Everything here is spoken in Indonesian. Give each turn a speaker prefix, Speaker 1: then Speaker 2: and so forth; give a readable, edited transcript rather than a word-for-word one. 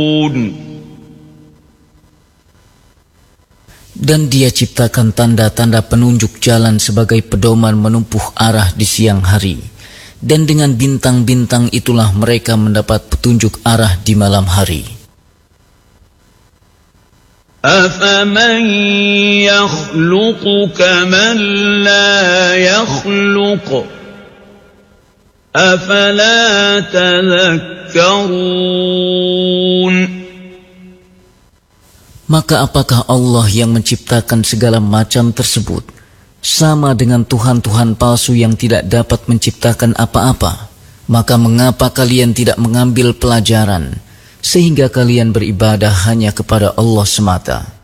Speaker 1: Dan Dia ciptakan tanda-tanda penunjuk jalan sebagai pedoman menempuh arah di siang hari. Dan dengan bintang-bintang itulah mereka mendapat petunjuk arah di malam hari.
Speaker 2: أَفَمَنْ يَخْلُقُ كَمَنْ لَا يَخْلُقُ أَفَلَا تَذَكَّرُونَ
Speaker 1: Maka apakah Allah yang menciptakan segala macam tersebut sama dengan Tuhan-Tuhan palsu yang tidak dapat menciptakan apa-apa? Maka mengapa kalian tidak mengambil pelajaran sehingga kalian beribadah hanya kepada Allah semata?